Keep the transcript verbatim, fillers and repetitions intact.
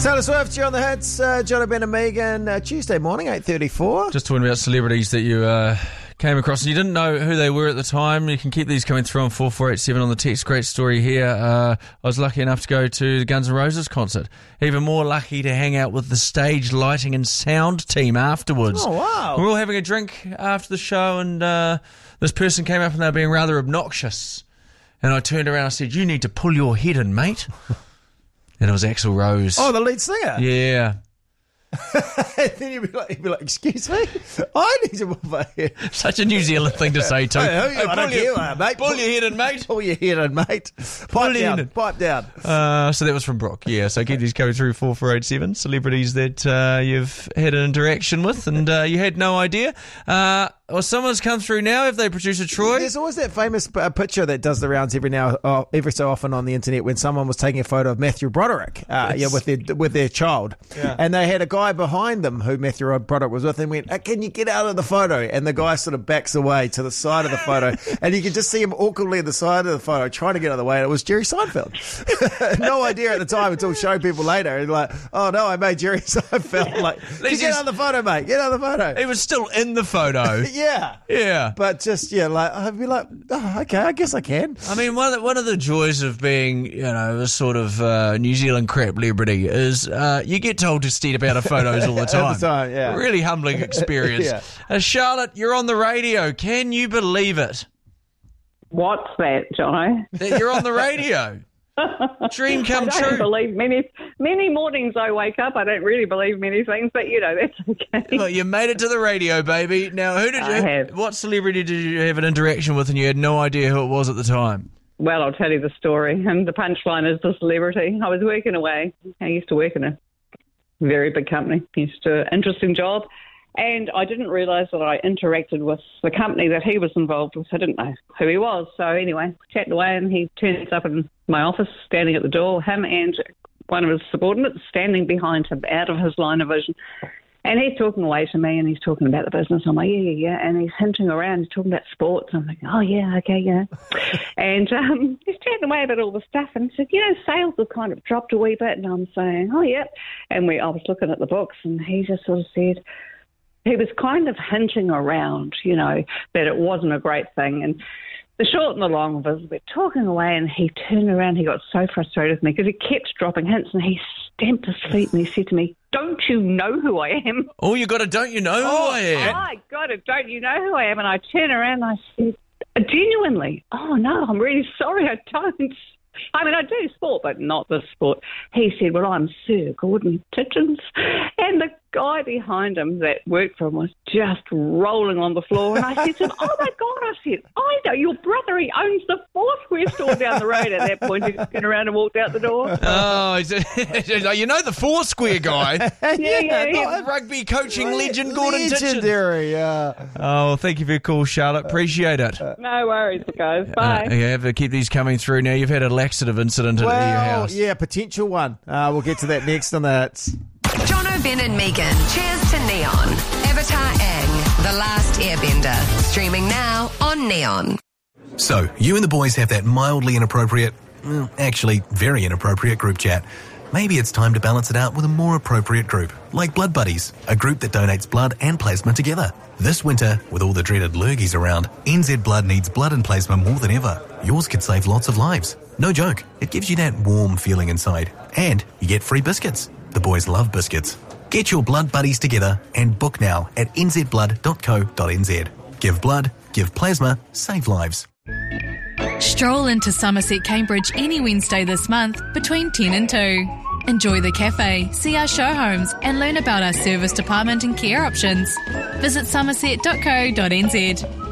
Taylor Swift, you're on the hits. Uh, John Ben and Megan, uh, Tuesday morning, eight thirty-four. Just talking about celebrities that you uh, came across and you didn't know who they were at the time. You can keep these coming through on four four eight seven on the text. Great story here. Uh, I was lucky enough to go to the Guns N' Roses concert. Even more lucky to hang out with the stage lighting and sound team afterwards. Oh, wow. We were all having a drink after the show and uh, this person came up and they were being rather obnoxious. And I turned around and I said, "You need to pull your head in, mate." And it was Axl Rose. Oh, the lead singer? Yeah. And then you'd be like, you'd be like, "Excuse me? I need to move my head." Such a New Zealand thing to say too. Hey, who you? Hey, I don't pull your- care, mate. Pull your head in, mate. Pull your head in, mate. Pipe Pull your down. head in. Pipe down. Uh, so that was from Brooke, yeah. So keep these coming through four four eight seven. Celebrities that uh, you've had an interaction with and uh, you had no idea. Uh, well, someone's come through now. Have they, producer Troy? There's always that famous uh, picture that does the rounds every now, uh, every so often on the internet when someone was taking a photo of Matthew Broderick, uh, Yes. yeah, with their with their child, Yeah. and they had a guy behind them who Matthew Broderick was with, and went, uh, "Can you get out of the photo?" And the guy sort of backs away to the side of the photo, and you can just see him awkwardly at the side of the photo trying to get out of the way. And it was Jerry Seinfeld. No idea at the time until showing people later, and like, "Oh no, I made Jerry Seinfeld." Like, "Can you get out of the photo, mate? Get out of the photo." He was still in the photo. Yeah, Yeah. but just yeah, like I'd be like, "Oh, okay, I guess I can." I mean, one of, the, one of the joys of being, you know, a sort of uh, New Zealand crap celebrity is uh, you get told to step out of photos all the time. All the time, yeah. Really humbling experience. Yeah. uh, Charlotte, you're on the radio. Can you believe it? What's that, Jono? That you're on the radio? Dream come I don't true. believe many many mornings I wake up. I don't really believe many things, but you know that's okay. Well, you made it to the radio, baby. Now, who did you? I have. What celebrity did you have an interaction with, and you had no idea who it was at the time? Well, I'll tell you the story, and the punchline is the celebrity. I was working away. I used to work in a very big company. Used to interesting job, and I didn't realise that I interacted with the company that he was involved with. I didn't know who he was. So anyway, chatting away, and he turns up in my office, standing at the door, him and one of his subordinates standing behind him, out of his line of vision. And he's talking away to me, and he's talking about the business. I'm like, yeah, yeah, yeah. And he's hinting around. He's talking about sports. I'm like, oh, yeah, okay, yeah. And um, he's chatting away about all the stuff. And he said, you know, sales have kind of dropped a wee bit. And I'm saying, oh, yeah. And we, I was looking at the books, and he just sort of said, he was kind of hinting around, you know, that it wasn't a great thing. And the short and the long of it is we're talking away, and he turned around. He got so frustrated with me because he kept dropping hints, and he stamped his feet, and he said to me, don't you know who I am? Oh, you got to, don't you know who Oh, I am? my God, don't you know who I am? And I turned around and I said, genuinely, oh, no, I'm really sorry, I don't. I mean, I do sport, but not this sport. He said, well, I'm Sir Gordon Tietjens. And the guy behind him that worked for him was just rolling on the floor. And I said to him, oh, my God, I said, I know your brother. He owns the Foursquare store down the road. At that point, he turned around and walked out the door. Oh, he's a- you know the Foursquare guy? Yeah, yeah, yeah. Not rugby coaching legend Gordon Tietjens. Legendary, yeah. Oh, well, thank you for your call, Charlotte. Appreciate it. No worries, guys. Bye. Uh, you have to keep these coming through. Now, you've had a laxative incident at your Well, house. yeah, potential one. Uh, we'll get to that next on the hits. Jono, Ben and Megan. Cheers to Neon. Avatar Aang, The Last Airbender. Streaming now on Neon. So, you and the boys have that mildly inappropriate, well, actually very inappropriate group chat. Maybe it's time to balance it out with a more appropriate group, like Blood Buddies, a group that donates blood and plasma together. This winter, with all the dreaded lurgies around, N Z Blood needs blood and plasma more than ever. Yours could save lots of lives. No joke, it gives you that warm feeling inside. And you get free biscuits. The boys love biscuits. Get your Blood Buddies together and book now at n z blood dot co dot n z. Give blood, give plasma, save lives. Stroll into Somerset Cambridge any Wednesday this month between ten and two. Enjoy the cafe, see our show homes and learn about our service department and care options. Visit somerset dot co dot n z.